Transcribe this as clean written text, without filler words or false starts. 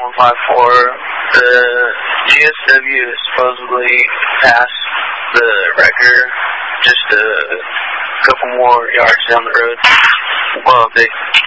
154. The GSW supposedly passed the wrecker just a couple more yards down the road. Well, they